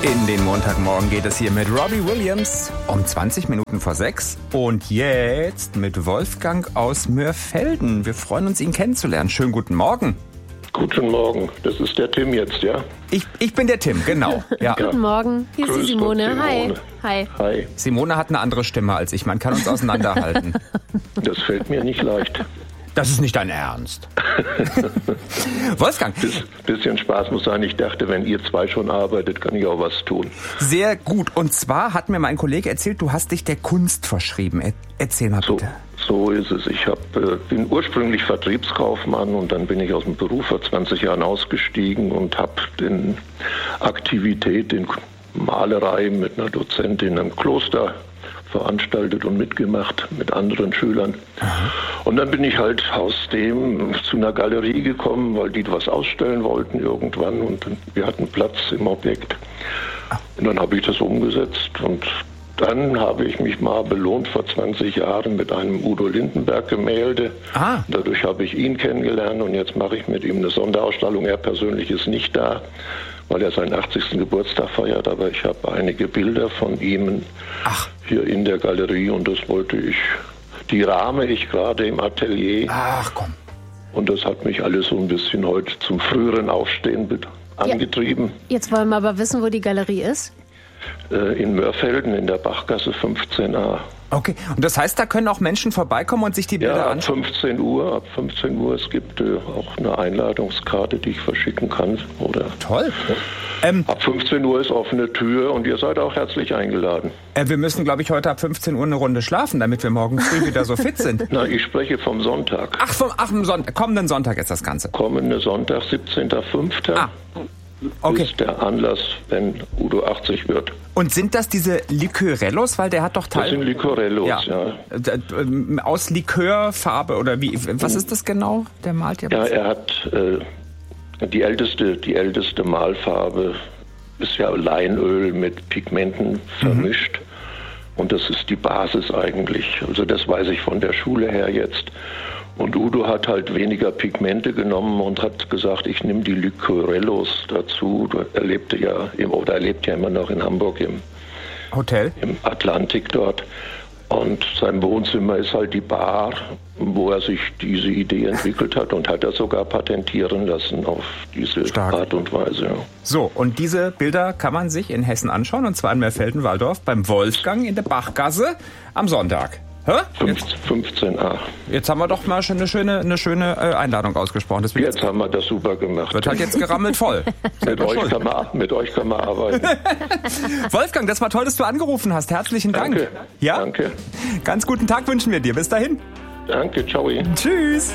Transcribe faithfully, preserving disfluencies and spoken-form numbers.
In den Montagmorgen geht es hier mit Robbie Williams um zwanzig Minuten vor sechs. Und jetzt mit Wolfgang aus Mörfelden. Wir freuen uns, ihn kennenzulernen. Schönen guten Morgen. Guten Morgen, das ist der Tim jetzt, ja? Ich, ich bin der Tim, genau. Ja. Guten Morgen, hier ist Grüß die Simone. Gott, Simone. Hi. Hi. Hi, Simone hat eine andere Stimme als ich. Man kann uns auseinanderhalten. das fällt mir nicht leicht. Das ist nicht dein Ernst. Wolfgang. Biss, bisschen Spaß muss sein. Ich dachte, wenn ihr zwei schon arbeitet, kann ich auch was tun. Sehr gut. Und zwar hat mir mein Kollege erzählt, du hast dich der Kunst verschrieben. Er, erzähl mal So, bitte. so ist es. Ich hab, äh, bin ursprünglich Vertriebskaufmann und dann bin ich aus dem Beruf vor zwanzig Jahren ausgestiegen und habe den Aktivität in Malerei mit einer Dozentin im Kloster veranstaltet und mitgemacht mit anderen Schülern. Aha. Und dann bin ich halt aus dem zu einer Galerie gekommen, weil die was ausstellen wollten irgendwann und wir hatten Platz im Objekt. Und dann habe ich das umgesetzt und dann habe ich mich mal belohnt vor zwanzig Jahren mit einem Udo Lindenberg-Gemälde. Ah. Dadurch habe ich ihn kennengelernt und jetzt mache ich mit ihm eine Sonderausstellung. Er persönlich ist nicht da, weil er seinen achtzigsten Geburtstag feiert, aber ich habe einige Bilder von ihm Ach. hier in der Galerie und das wollte ich, die rahme ich gerade im Atelier. Ach komm. Und das hat mich alles so ein bisschen heute zum früheren Aufstehen angetrieben. Ja, jetzt wollen wir aber wissen, wo die Galerie ist. In Mörfelden in der Bachgasse fünfzehn a. Okay, und das heißt, da können auch Menschen vorbeikommen und sich die Bilder ja, ab anschauen? fünfzehn Uhr, ab fünfzehn Uhr. Es gibt äh, auch eine Einladungskarte, die ich verschicken kann. Oder Toll. Ähm, ab fünfzehn Uhr ist offene Tür und ihr seid auch herzlich eingeladen. Äh, wir müssen, glaube ich, heute ab fünfzehn Uhr eine Runde schlafen, damit wir morgen früh wieder so fit sind. Na, ich spreche vom Sonntag. Ach, vom ach, am Sonntag. Kommenden Sonntag ist das Ganze. Kommende Sonntag, siebzehnter fünfter Ah. Okay. ist der Anlass, wenn Udo achtzig wird. Und sind das diese Liquorellos? Weil der hat doch Teil... Das sind Liquorellos, ja. ja. Aus Likörfarbe oder wie? Was ist das genau? Der malt ja Ja, was? er hat äh, die älteste, die älteste Malfarbe ist ja Leinöl mit Pigmenten vermischt. Mhm. Und das ist die Basis eigentlich. Also das weiß ich von der Schule her jetzt. Und Udo hat halt weniger Pigmente genommen und hat gesagt, ich nehme die Liquorellos dazu. Er lebte ja, im, oder er lebt ja immer noch in Hamburg im Hotel, im Atlantik dort. Und sein Wohnzimmer ist halt die Bar, wo er sich diese Idee entwickelt hat und hat er sogar patentieren lassen auf diese Stark. Art und Weise. Ja. So, und diese Bilder kann man sich in Hessen anschauen, und zwar in Mörfelden-Walldorf beim Wolfgang in der Bachgasse am Sonntag. Hä? Jetzt, fünfzehn a. Jetzt haben wir doch mal schon eine schöne, eine schöne äh, Einladung ausgesprochen. Das wird jetzt, jetzt haben wir das super gemacht. Wird halt jetzt gerammelt voll. mit, euch kann man, mit euch kann man arbeiten. Wolfgang, das war toll, dass du angerufen hast. Herzlichen Dank. Danke. Ja? Danke. Ganz guten Tag wünschen wir dir. Bis dahin. Danke, ciao. Tschüss.